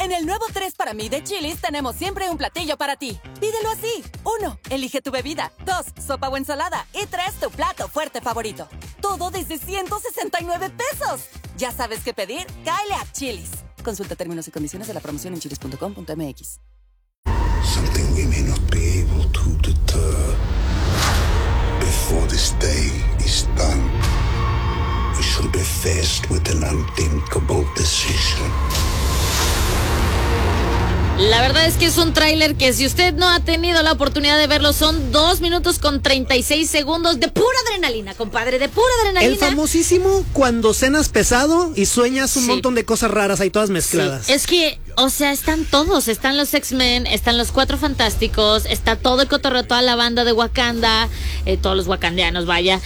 En el nuevo 3 para mí de Chili's tenemos siempre un platillo para ti. Pídelo así. 1. Elige tu bebida. 2. Sopa o ensalada. Y 3. Tu plato fuerte favorito. Todo desde 169 pesos. ¿Ya sabes qué pedir? Cáele a Chili's. Consulta términos y condiciones de la promoción en chilis.com.mx. Something we may not be able to deter. Before this day is done, we shall be faced with an unthinkable decision. La verdad es que es un tráiler que si usted no ha tenido la oportunidad de verlo, son 2 minutos con 36 segundos de pura adrenalina, compadre, de pura adrenalina. El famosísimo cuando cenas pesado y sueñas un montón de cosas raras ahí todas mezcladas. Sí. Es que, o sea, están todos, están los X-Men, están los Cuatro Fantásticos, está todo el cotorreo, toda la banda de Wakanda, todos los wakandianos, vaya.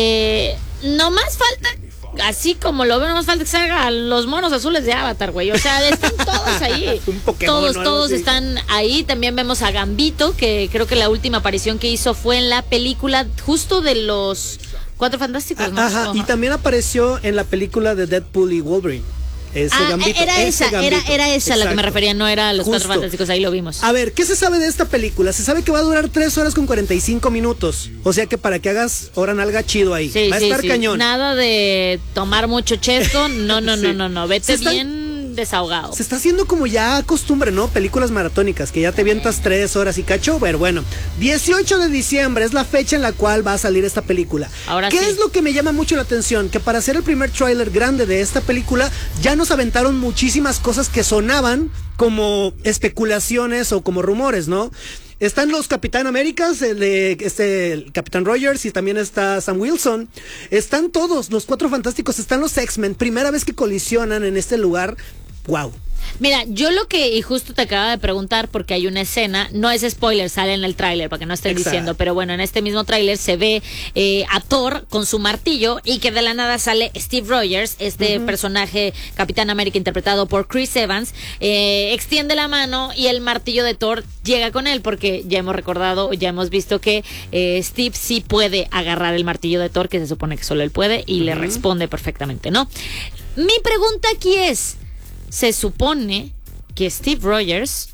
No más falta... Así como lo veo, no más falta que salgan los monos azules de Avatar, güey. O sea, están todos ahí. Un Pokémon, todos están ahí. También vemos a Gambito, que creo que la última aparición que hizo fue en la película justo de los Cuatro Fantásticos, ¿no? Ajá, y también apareció en la película de Deadpool y Wolverine. Gambito, era esa a la que me refería, no era los Justo. Cuatro Fantásticos, ahí lo vimos. A ver, ¿qué se sabe de esta película? Se sabe que va a durar 3 horas con 45 minutos. O sea que para que hagas hora nalga chido ahí. Sí, va a estar cañón. Nada de tomar mucho chesco, no, vete bien desahogado. Se está haciendo como ya costumbre, ¿no? Películas maratónicas, que ya te vientas 3 horas y cacho. Pero bueno, 18 de diciembre es la fecha en la cual va a salir esta película. Ahora ¿Qué sí es lo que me llama mucho la atención? Que para hacer el primer tráiler grande de esta película, ya nos aventaron muchísimas cosas que sonaban como especulaciones o como rumores, ¿no? Están los Capitán Américas, el Capitán Rogers, y también está Sam Wilson. Están todos, los Cuatro Fantásticos, están los X-Men. Primera vez que colisionan en este lugar. ¡Wow! Mira, yo lo que, y justo te acaba de preguntar, porque hay una escena, no es spoiler, sale en el tráiler, para que no estén diciendo, pero bueno, en este mismo tráiler se ve a Thor con su martillo, y que de la nada sale Steve Rogers, personaje Capitán América interpretado por Chris Evans, extiende la mano y el martillo de Thor llega con él, porque ya hemos recordado, ya hemos visto que Steve sí puede agarrar el martillo de Thor, que se supone que solo él puede, y le responde perfectamente, ¿no? Mi pregunta aquí es, se supone que Steve Rogers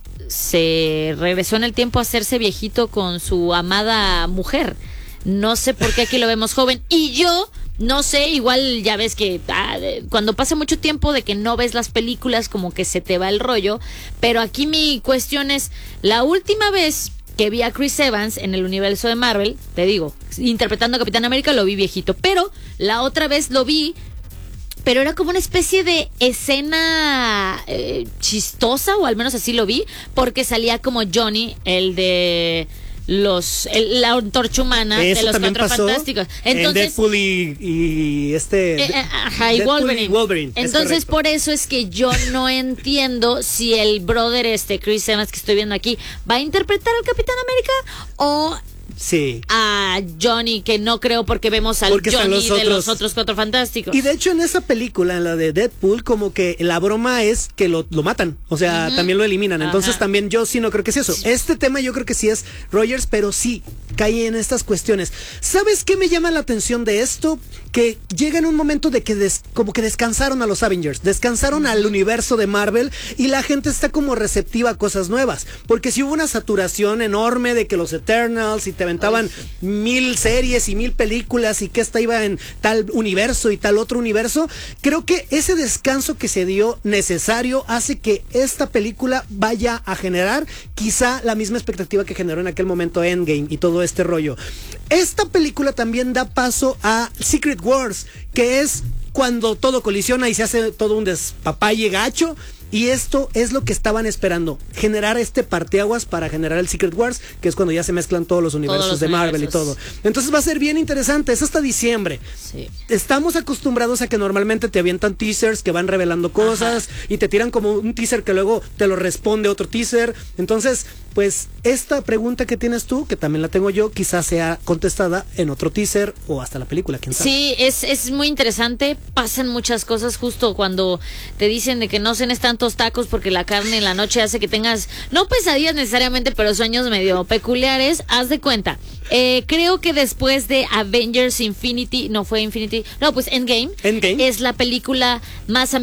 se regresó en el tiempo a hacerse viejito con su amada mujer. No sé por qué aquí lo vemos joven. Y yo, no sé, igual ya ves que cuando pasa mucho tiempo de que no ves las películas, como que se te va el rollo. Pero aquí mi cuestión es, la última vez que vi a Chris Evans en el universo de Marvel, te digo, interpretando a Capitán América, lo vi viejito. Pero la otra vez lo vi, pero era como una especie de escena chistosa, o al menos así lo vi, porque salía como Johnny, el de la antorcha humana de los Cuatro Fantásticos. Entonces, Deadpool y Wolverine. Entonces, por eso es que yo no entiendo si el brother Chris Evans que estoy viendo aquí va a interpretar al Capitán América o a Johnny, que no creo, porque vemos al Johnny de los otros Cuatro Fantásticos. Y de hecho en esa película, en la de Deadpool, como que la broma es que lo matan, o sea, también lo eliminan. Entonces también yo sí no creo que es eso. Este tema yo creo que sí es Rogers, pero sí cae en estas cuestiones. ¿Sabes qué me llama la atención de esto? Que llega en un momento de que como que descansaron a los Avengers, descansaron al universo de Marvel, y la gente está como receptiva a cosas nuevas, porque si hubo una saturación enorme de que los Eternals y te aventaban 1000 series y 1000 películas, y que esta iba en tal universo y tal otro universo. Creo que ese descanso que se dio necesario hace que esta película vaya a generar quizá la misma expectativa que generó en aquel momento Endgame y todo este rollo. Esta película también da paso a Secret Wars, que es cuando todo colisiona y se hace todo un despapalle gacho. Y esto es lo que estaban esperando, generar este parteaguas para generar el Secret Wars, que es cuando ya se mezclan todos los universos de Marvel y todo. Entonces va a ser bien interesante, es hasta diciembre. Sí. Estamos acostumbrados a que normalmente te avientan teasers que van revelando cosas, y te tiran como un teaser que luego te lo responde otro teaser. Entonces, pues esta pregunta que tienes tú, que también la tengo yo, quizás sea contestada en otro teaser o hasta la película, quién sabe. Sí, es muy interesante, pasan muchas cosas justo cuando te dicen de que no cenes tantos tacos porque la carne en la noche hace que tengas, no pesadillas necesariamente, pero sueños medio peculiares. Haz de cuenta, creo que después de Avengers Endgame es la película más